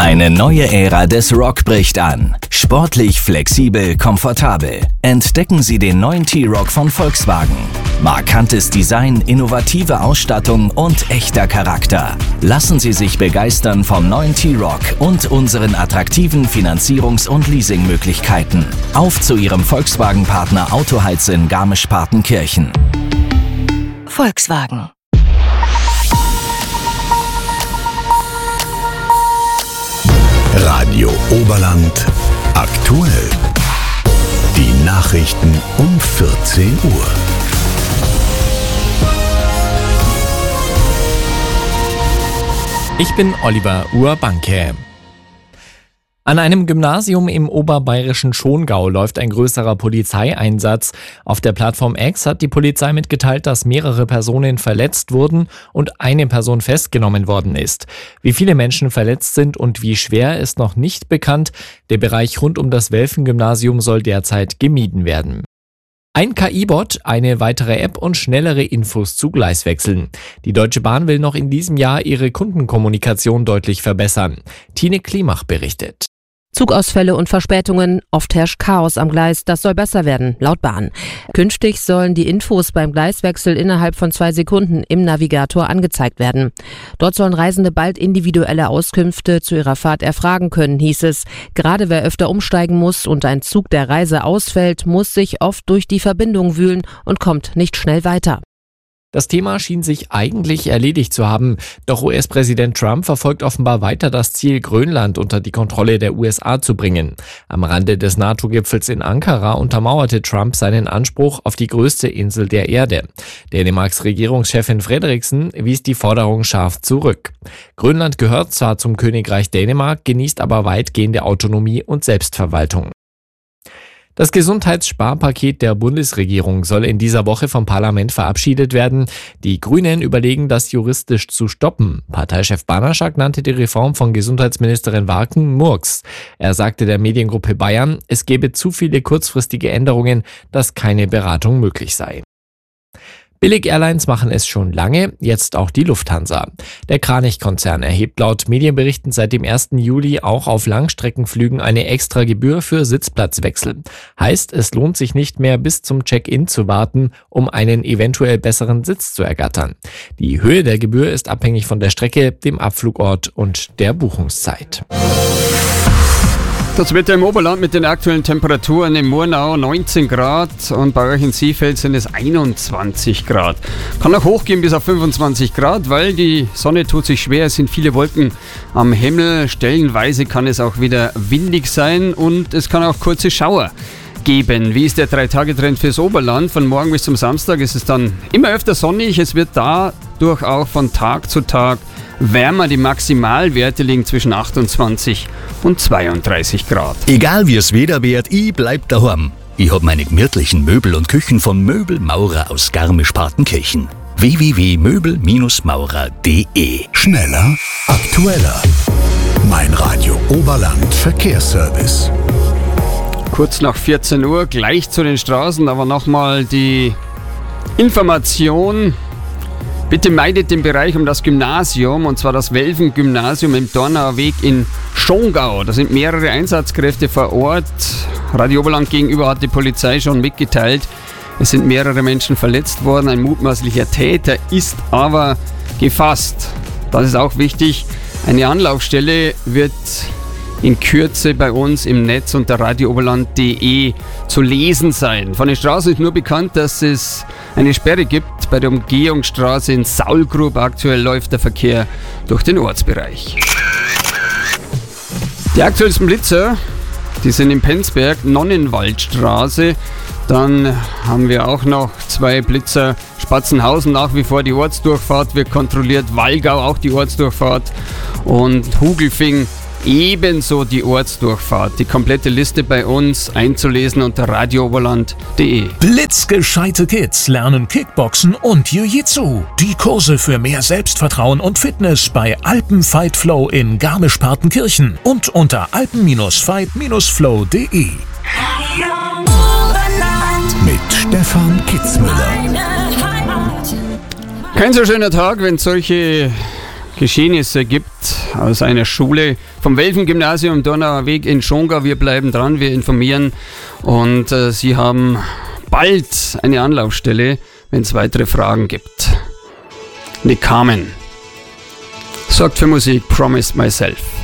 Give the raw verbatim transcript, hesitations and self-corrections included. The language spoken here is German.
Eine neue Ära des Rock bricht an. Sportlich, flexibel, komfortabel. Entdecken Sie den neuen T-Roc von Volkswagen. Markantes Design, innovative Ausstattung und echter Charakter. Lassen Sie sich begeistern vom neuen T-Roc und unseren attraktiven Finanzierungs- und Leasingmöglichkeiten. Auf zu Ihrem Volkswagen-Partner Autoheiz in Garmisch-Partenkirchen. Volkswagen. Radio Oberland aktuell. Die Nachrichten um vierzehn Uhr. Ich bin Oliver Urbanke. An einem Gymnasium im oberbayerischen Schongau läuft ein größerer Polizeieinsatz. Auf der Plattform X hat die Polizei mitgeteilt, dass mehrere Personen verletzt wurden und eine Person festgenommen worden ist. Wie viele Menschen verletzt sind und wie schwer, ist noch nicht bekannt. Der Bereich rund um das Welfen-Gymnasium soll derzeit gemieden werden. Ein K I-Bot, eine weitere App und schnellere Infos zu Gleiswechseln. Die Deutsche Bahn will noch in diesem Jahr ihre Kundenkommunikation deutlich verbessern. Tine Klimach berichtet. Zugausfälle und Verspätungen, oft herrscht Chaos am Gleis, das soll besser werden, laut Bahn. Künftig sollen die Infos beim Gleiswechsel innerhalb von zwei Sekunden im Navigator angezeigt werden. Dort sollen Reisende bald individuelle Auskünfte zu ihrer Fahrt erfragen können, hieß es. Gerade wer öfter umsteigen muss und ein Zug der Reise ausfällt, muss sich oft durch die Verbindung wühlen und kommt nicht schnell weiter. Das Thema schien sich eigentlich erledigt zu haben, doch U S-Präsident Trump verfolgt offenbar weiter das Ziel, Grönland unter die Kontrolle der U S A zu bringen. Am Rande des NATO-Gipfels in Ankara untermauerte Trump seinen Anspruch auf die größte Insel der Erde. Dänemarks Regierungschefin Frederiksen wies die Forderung scharf zurück. Grönland gehört zwar zum Königreich Dänemark, genießt aber weitgehende Autonomie und Selbstverwaltung. Das Gesundheitssparpaket der Bundesregierung soll in dieser Woche vom Parlament verabschiedet werden. Die Grünen überlegen, das juristisch zu stoppen. Parteichef Banaschak nannte die Reform von Gesundheitsministerin Warken Murks. Er sagte der Mediengruppe Bayern, es gebe zu viele kurzfristige Änderungen, dass keine Beratung möglich sei. Billig-Airlines machen es schon lange, jetzt auch die Lufthansa. Der Kranich-Konzern erhebt laut Medienberichten seit dem ersten Juli auch auf Langstreckenflügen eine extra Gebühr für Sitzplatzwechsel. Heißt, es lohnt sich nicht mehr bis zum Check-in zu warten, um einen eventuell besseren Sitz zu ergattern. Die Höhe der Gebühr ist abhängig von der Strecke, dem Abflugort und der Buchungszeit. Das Wetter im Oberland mit den aktuellen Temperaturen im Murnau neunzehn Grad und bei euch in Seefeld sind es einundzwanzig Grad. Kann auch hochgehen bis auf fünfundzwanzig Grad, weil die Sonne tut sich schwer, es sind viele Wolken am Himmel. Stellenweise kann es auch wieder windig sein und es kann auch kurze Schauer geben. Wie ist der drei-Tage-Trend fürs Oberland? Von morgen bis zum Samstag ist es dann immer öfter sonnig. Es wird dadurch auch von Tag zu Tag wärmer. Die Maximalwerte liegen zwischen achtundzwanzig und zweiunddreißig Grad. Egal wie es Wetter wird, ich bleib daheim. Ich hab meine gemütlichen Möbel und Küchen von Möbelmaurer aus Garmisch-Partenkirchen. w w w punkt möbel maurer punkt d e. Schneller, aktueller. Mein Radio Oberland Verkehrsservice. Kurz nach vierzehn Uhr, gleich zu den Straßen, aber nochmal die Information. Bitte meidet den Bereich um das Gymnasium, und zwar das Welfen-Gymnasium im Dornauer Weg in Schongau. Da sind mehrere Einsatzkräfte vor Ort. Radio Oberland gegenüber hat die Polizei schon mitgeteilt, es sind mehrere Menschen verletzt worden. Ein mutmaßlicher Täter ist aber gefasst. Das ist auch wichtig. Eine Anlaufstelle wird in Kürze bei uns im Netz unter radio oberland punkt d e zu lesen sein. Von den Straßen ist nur bekannt, dass es eine Sperre gibt bei der Umgehungsstraße in Saulgrub. Aktuell läuft der Verkehr durch den Ortsbereich. Die aktuellsten Blitzer, die sind in Penzberg, Nonnenwaldstraße. Dann haben wir auch noch zwei Blitzer, Spatzenhausen nach wie vor, die Ortsdurchfahrt wird kontrolliert, Wallgau auch die Ortsdurchfahrt und Hugelfing ebenso die Ortsdurchfahrt. Die komplette Liste bei uns einzulesen unter radio oberland punkt d e. Blitzgescheite Kids lernen Kickboxen und Jiu-Jitsu. Die Kurse für mehr Selbstvertrauen und Fitness bei Alpenfight Flow in Garmisch-Partenkirchen und unter alpen fight flow punkt d e. Mit Stefan Kitzmüller. Kein so schöner Tag, wenn solche Geschehnisse gibt aus einer Schule vom Welfengymnasium Donauer Weg in Schongau. Wir bleiben dran, wir informieren und äh, Sie haben bald eine Anlaufstelle, wenn es weitere Fragen gibt. Nick Carmen sorgt für Musik, Promised Myself.